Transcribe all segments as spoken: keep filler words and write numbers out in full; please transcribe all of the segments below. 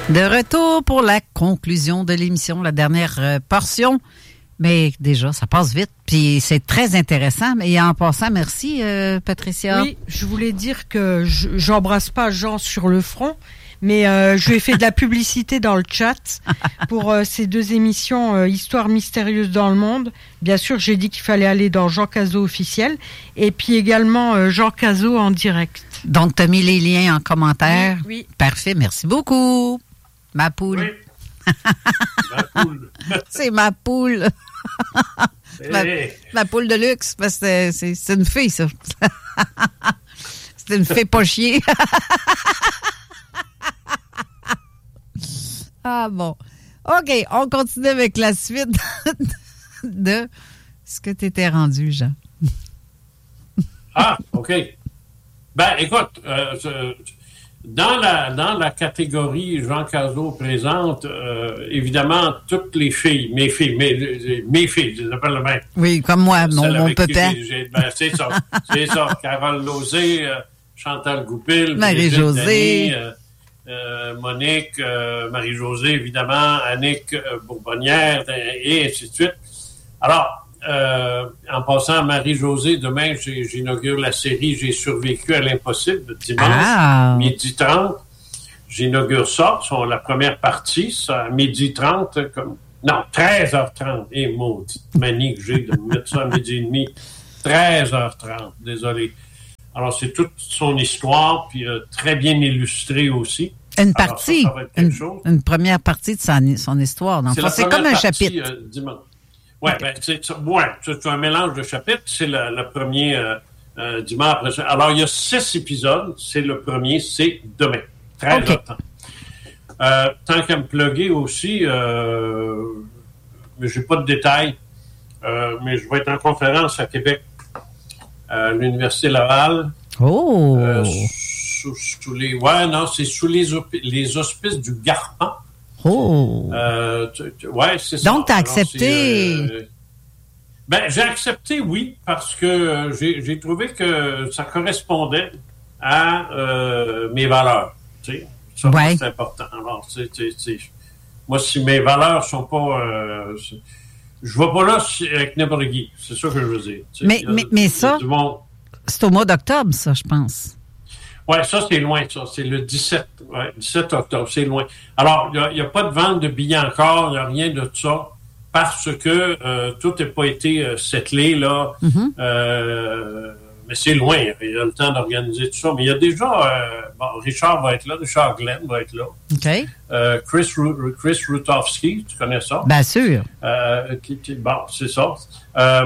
De retour pour la conclusion de l'émission, la dernière euh, portion. Mais déjà, ça passe vite, puis c'est très intéressant. Mais en passant, merci, euh, Patricia. Oui, je voulais dire que je, j'embrasse pas Jean sur le front, mais euh, je lui ai fait de la publicité dans le chat pour euh, ces deux émissions euh, Histoire mystérieuse dans le monde. Bien sûr, j'ai dit qu'il fallait aller dans Jean Cazot officiel, et puis également euh, Jean Cazot en direct. Donc, tu as mis les liens en commentaire. Oui, oui. Parfait, merci beaucoup. Ma poule. Oui. Ma poule. C'est ma poule. ma, Hey. ma poule de luxe, parce que c'est, c'est une fille, ça. C'est une fille pas chier. Ah bon. OK, on continue avec la suite de ce que tu étais rendu, Jean. Ah, OK. Ben, écoute, euh, ce- dans la dans la catégorie Jean Cazot présente, euh, évidemment, toutes les filles, mes filles, mes, mes filles, je les appelle le même. Oui, comme moi, mon, Celle mon avec qui pépin. j'ai- j'ai- ben, c'est ça, c'est ça. Carole Lauzé, euh, Chantal Goupil, Marie-Josée. Brigitte Dany, euh, euh, Monique, euh, Marie-Josée, évidemment, Annick euh, Bourbonnière, et ainsi de suite. Alors, euh, en passant à Marie-Josée, demain, j'ai- j'inaugure la série J'ai survécu à l'impossible, dimanche, Ah. midi trente. J'inaugure ça, c'est la première partie, ça, à midi trente, comme, non, treize heures trente. Et maudite manie que j'ai de me mettre ça à midi et demi. treize heures trente, désolé. Alors, c'est toute son histoire, puis euh, très bien illustrée aussi. Une Alors, partie, ça, ça va être quelque une, chose. une première partie de son, son histoire. Dans le C'est fond, la c'est première comme un partie, chapitre. euh, dimanche. Ouais, ben, c'est, c'est- ouais, c'est un mélange de chapitres. C'est le, le premier euh, euh, dimanche. Alors, il y a six épisodes. C'est le premier, c'est demain. treize heures trente. Euh, tant qu'à me plugger aussi, euh, mais j'ai pas de détails, euh, mais je vais être en conférence à Québec, à l'Université Laval. Oh! Euh, sous, sous les, ouais, non, c'est sous les, opi- les auspices du Garpan. Oh! Euh, tu- tu- ouais, c'est ça. Donc, t'as Alors, accepté? c'est, euh, ben, j'ai accepté, oui, parce que euh, j'ai, j'ai trouvé que ça correspondait à euh, mes valeurs. Tu sais, ça, Ouais. c'est important. Alors, c'est, c'est, c'est- moi, si mes valeurs sont pas, euh, c'est- je vais pas là si- avec n'importe qui. C'est ça que je veux dire. Tu sais, Mais- il y a- mais- mais il y a ça- du monde- C'est au mois d'octobre, ça, je pense. Ouais, ça, c'est loin, ça. C'est le dix-sept, ouais, dix-sept octobre, c'est loin. Alors, il n'y a, a pas de vente de billets encore, il n'y a rien de ça, parce que euh, tout n'a pas été euh, settlé, là. Mm-hmm. Euh, mais c'est loin, il y a le temps d'organiser tout ça. Mais il y a déjà, euh, bon, Richard va être là, Richard Glenn va être là. OK? Euh, Chris, Ru- Chris Rutowski, tu connais ça? Bien sûr. Euh, qui, qui- bon, c'est ça. Euh,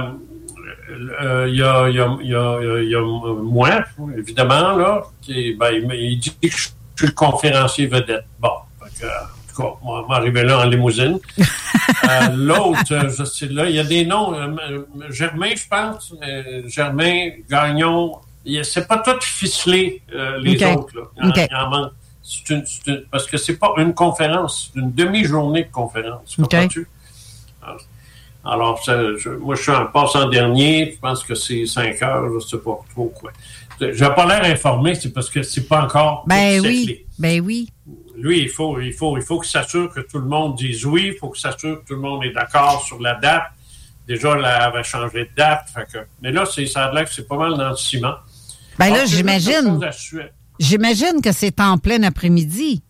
euh, Il y, a, il y, a, il y, a, il y a moi, évidemment, là, qui, ben, il, il dit que je suis le conférencier vedette. Bon, fait que, en tout cas, moi, m'arriver là en limousine. euh, l'autre, euh, je sais, là, il y a des noms. Euh, Germain, je pense. Euh, Germain, Gagnon. Il- C'est pas tout ficelé, euh, les OK. autres. Là. Il, en, OK. il en manque. C'est une, c'est une, parce que c'est pas une conférence, c'est une demi-journée de conférence. OK. Comprends-tu? Alors, alors, ça, je, moi, je suis en passe en dernier. Je pense que c'est cinq heures, je sais pas trop quoi. J'ai pas l'air informé, c'est parce que c'est pas encore Ben tout oui. settlé. Ben oui. Lui, il faut, il faut, il faut qu'il s'assure que tout le monde dise oui. Il faut qu'il s'assure que tout le monde est d'accord sur la date. Déjà, là, elle va changer de date. Fait que, mais là, c'est, ça a l'air que c'est pas mal dans le ciment. Ben là, Alors, c'est quelque j'imagine. chose à suivre. J'imagine que c'est en plein après-midi.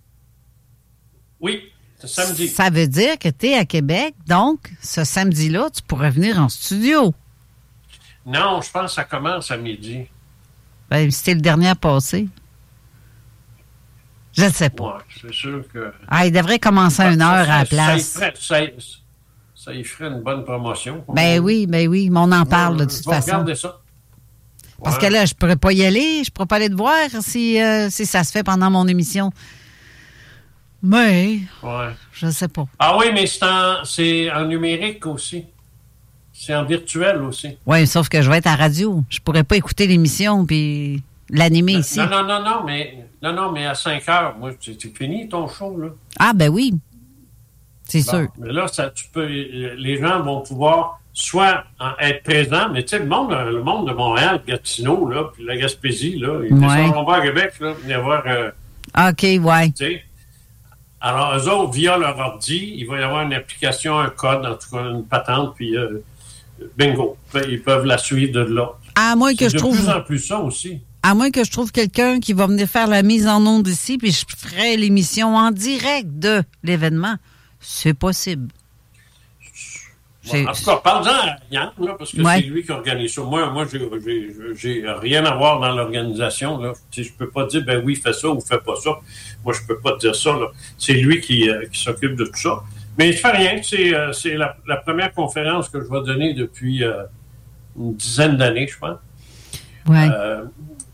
Oui, c'est samedi. Ça veut dire que tu es à Québec, donc ce samedi-là, tu pourrais venir en studio. Non, je pense que ça commence à midi. Ben, c'était le dernier à passer. Je ne sais pas. Ouais, c'est sûr que... Ah, il devrait commencer à une heure à la Ça y place. ferait, ça, y- ça y ferait une bonne promotion. Ben oui, ben oui, mais on en parle de Je toute vais façon. regarder ça. Parce Ouais. que là, je pourrais pas y aller, je pourrais pas aller te voir si, euh, si ça se fait pendant mon émission. Mais, Ouais. je sais pas. Ah oui, mais c'est en, c'est en numérique aussi. C'est en virtuel aussi. Oui, sauf que je vais être à radio. Je pourrais pas écouter l'émission puis l'animer ici. Non, non, non, non, mais, non, non, mais à cinq heures, moi, c'est c'est fini ton show, là. Ah, ben oui. C'est Bon, sûr. mais là, ça, tu peux, les gens vont pouvoir soit en- être présents, mais tu sais, le monde, le monde de Montréal, Gatineau, là, puis la Gaspésie, là, ils Ouais. descendront pas à Québec, là, venir voir, euh, OK, ouais. tu sais. Alors, eux autres, via leur ordi, il va y avoir une application, un code, en tout cas une patente, puis euh, bingo, ils peuvent la suivre de là. À moins que C'est je de trouve... plus en plus ça aussi. À moins que je trouve quelqu'un qui va venir faire la mise en onde ici, puis je ferai l'émission en direct de l'événement. C'est possible. Bon, en tout cas, parle-en à Yann, là, parce que ouais. c'est lui qui organise ça. Moi, moi, j'ai, j'ai, j'ai rien à voir dans l'organisation, là. Tu sais, je peux pas dire, ben oui, fais ça ou fais pas ça. Moi, je peux pas te dire ça, là. C'est lui qui, euh, qui s'occupe de tout ça. Mais je fais rien. C'est, euh, c'est la, la première conférence que je vais donner depuis euh, une dizaine d'années, je pense. Ouais. Euh,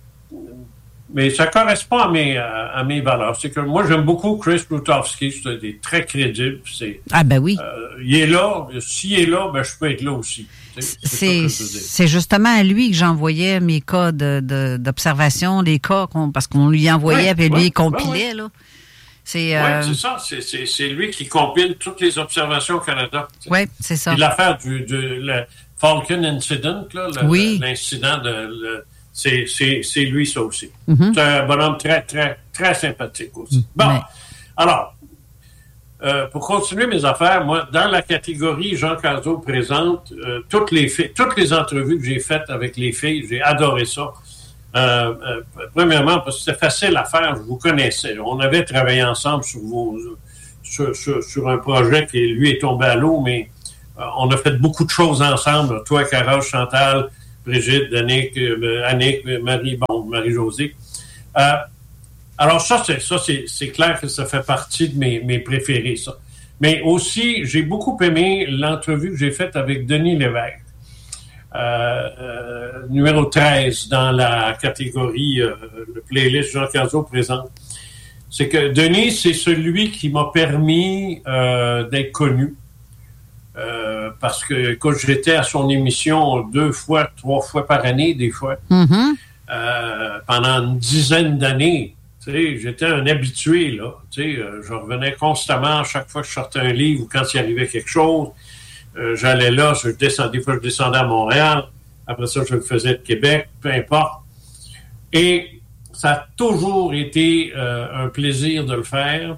mais ça correspond à mes, à mes valeurs. C'est que moi, j'aime beaucoup Chris Rutowski. C'est très crédible. C'est, ah, ben oui. Euh, il est là. S'il est là, ben, je peux être là aussi. C'est, c'est, c'est justement à lui que j'envoyais mes cas de, de, d'observation, les cas, qu'on, parce qu'on lui envoyait, puis ouais, lui, il compilait, ouais, ouais. là. C'est, euh... Oui, c'est ça. C'est, c'est, c'est lui qui compile toutes les observations au Canada. Oui, c'est ça. Puis l'affaire du, du le Falcon Incident, là, le, oui. l'incident de... Le, C'est, c'est, c'est lui, ça aussi. Mm-hmm. C'est un bonhomme très, très, très sympathique aussi. Bon, Mais... alors, euh, pour continuer mes affaires, moi, dans la catégorie Jean Cazot présente, euh, toutes les filles, toutes les entrevues que j'ai faites avec les filles, j'ai adoré ça. Euh, euh, premièrement, parce que c'était facile à faire, je vous connaissais. On avait travaillé ensemble sur, vos, sur, sur, sur un projet qui, lui, est tombé à l'eau, mais euh, on a fait beaucoup de choses ensemble. Toi, Carole, Chantal, Brigitte, Annick, euh, Annick, Marie, bon, Marie-Josée. Euh, alors ça, c'est ça, c'est, c'est clair que ça fait partie de mes, mes préférés, ça. Mais aussi, j'ai beaucoup aimé l'entrevue que j'ai faite avec Denis Lévesque, euh, euh, numéro treize dans la catégorie euh, le playlist Jean Cazot présente. C'est que Denis, c'est celui qui m'a permis euh, d'être connu. Euh, parce que, écoute, j'étais à son émission deux fois, trois fois par année, des fois, mm-hmm. euh, pendant une dizaine d'années. Tu sais, j'étais un habitué, là. Tu sais, euh, je revenais constamment chaque fois que je sortais un livre ou quand il arrivait quelque chose. Euh, j'allais là, je descendais, des fois je descendais à Montréal. Après ça, je le faisais de Québec, peu importe. Et ça a toujours été euh, un plaisir de le faire.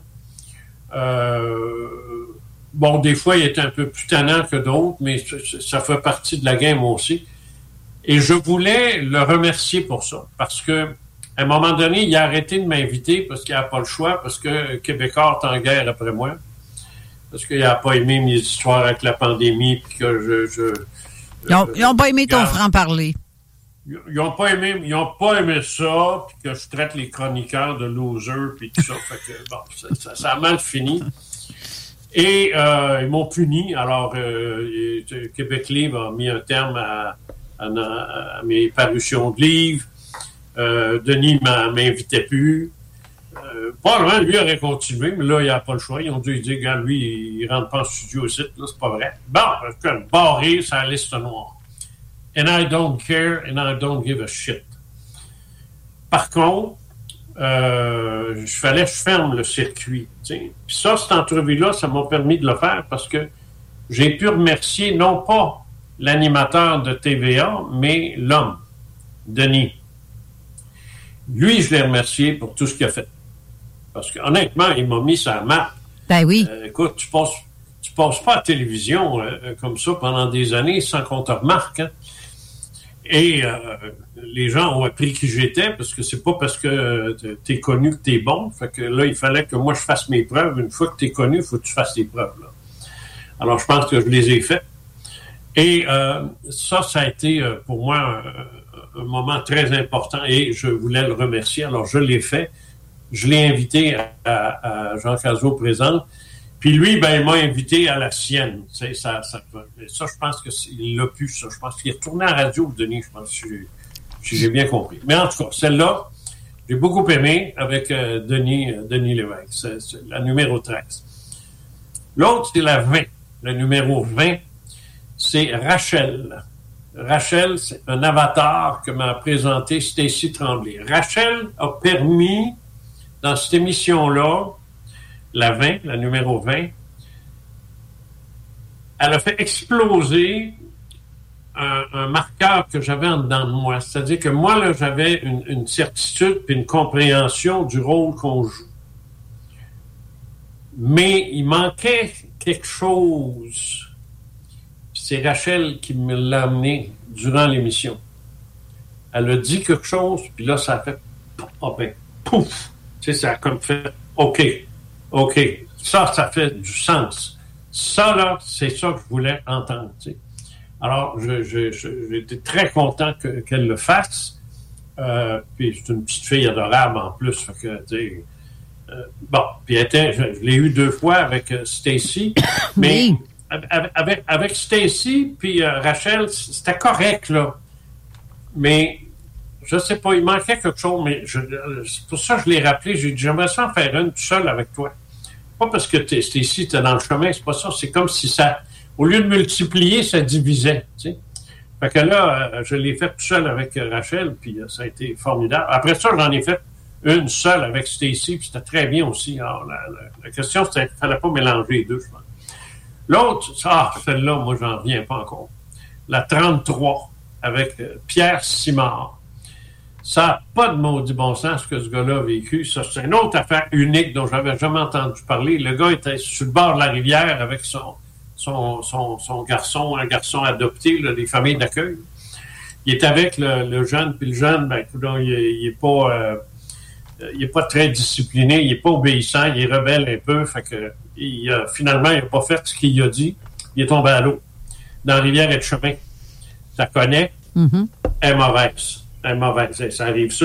Euh... Bon, des fois, il est un peu plus tannant que d'autres, mais ça fait partie de la game aussi. Et je voulais le remercier pour ça, parce que à un moment donné, il a arrêté de m'inviter parce qu'il n'a pas le choix, parce que Québécois est en guerre après moi, parce qu'il n'a pas aimé mes histoires avec la pandémie, puis que je... je ils n'ont euh, pas aimé ton franc-parler. Ils n'ont pas aimé, ils ont pas aimé ça, puis que je traite les chroniqueurs de losers, puis tout ça. Fait que, bon, ça, ça, ça a mal fini. Et euh, ils m'ont puni. Alors, euh, Québec Livre a mis un terme à, à, à mes parutions de livres. Euh, Denis ne m'invitait plus. Euh, probablement, lui aurait continué, mais là, il n'a pas le choix. Ils ont dû lui dire, gars, lui, il ne rentre pas en studio ici. Là, c'est pas vrai. Bon, comme barré sur la liste noire. And I don't care and I don't give a shit. Par contre, Euh, il fallait que je ferme le circuit. T'sais. Puis ça, cette entrevue-là, ça m'a permis de le faire parce que j'ai pu remercier non pas l'animateur de T V A, mais l'homme, Denis. Lui, je l'ai remercié pour tout ce qu'il a fait. Parce qu'honnêtement, il m'a mis sa map. Ben oui. Euh, écoute, tu passes, tu passes pas à la télévision euh, comme ça pendant des années sans qu'on te remarque, hein. Et euh, les gens ont appris qui j'étais, parce que c'est pas parce que t'es connu que t'es bon. Fait que là, il fallait que moi, je fasse mes preuves. Une fois que t'es connu, il faut que tu fasses tes preuves, là. Alors, je pense que je les ai faites. Et euh, ça, ça a été euh, pour moi un, un moment très important et je voulais le remercier. Alors, je l'ai fait. Je l'ai invité à, à, à Jean Cazot présent. Puis lui, ben, il m'a invité à la sienne. Tu sais, ça, ça, ça, je pense qu'il l'a pu, ça. Je pense qu'il est retourné à la radio, Denis, je pense, si j'ai, si j'ai bien compris. Mais en tout cas, celle-là, j'ai beaucoup aimé avec euh, Denis, euh, Denis Lévesque. C'est, c'est la numéro treize. L'autre, c'est la vingt. Le numéro vingt, c'est Rachel. Rachel, c'est un avatar que m'a présenté Stacey Tremblay. Rachel a permis, dans cette émission-là, la vingt, la numéro vingt, elle a fait exploser un, un marqueur que j'avais en dedans de moi. C'est-à-dire que moi, là, j'avais une, une certitude et une compréhension du rôle qu'on joue. mais il manquait quelque chose. C'est Rachel qui me l'a amené durant l'émission. Elle a dit quelque chose, puis là, ça a fait oh ben, pouf! Tu sais, ça a comme fait OK, OK. Ça, ça fait du sens. Ça, là, c'est ça que je voulais entendre. Tu sais. Alors, je, je, je, j'étais très content que, qu'elle le fasse. Euh, puis c'est une petite fille adorable en plus. Fait que, tu sais, euh, bon, puis elle était, je, je l'ai eu deux fois avec euh, Stacy. Mais oui. avec, avec, avec Stacy puis euh, Rachel, c'était correct, là. Mais je sais pas, il manquait quelque chose, mais je, c'est pour ça que je l'ai rappelé. J'ai dit, j'aimerais ça en faire une tout seul avec toi. Pas parce que t'es, t'es ici, t'es dans le chemin, c'est pas ça. C'est comme si ça, au lieu de multiplier, ça divisait, tu sais. Fait que là, euh, je l'ai fait tout seul avec euh, Rachel, puis euh, ça a été formidable. Après ça, j'en ai fait une seule avec Stacy, puis c'était très bien aussi. Alors, la, la, la question, c'était qu'il fallait pas mélanger les deux, je pense. L'autre, ah, celle-là, moi, j'en reviens pas encore. La trente-trois, avec euh, Pierre Simard. Ça n'a pas de maudit bon sens ce que ce gars-là a vécu. Ça, c'est une autre affaire unique dont j'avais jamais entendu parler. Le gars était sur le bord de la rivière avec son, son, son, son garçon, un garçon adopté, là, des familles d'accueil. Il est avec le, le jeune, puis le jeune, ben, il, il est pas, euh, il est pas très discipliné, il est pas obéissant, il est rebelle un peu. Fait que, il, euh, finalement, il n'a pas fait ce qu'il a dit. Il est tombé à l'eau. Dans la rivière et de chemin. Ça connaît. Mm-hmm. Elle est mauvaise. Elle est mauvaise. Ça arrive ça.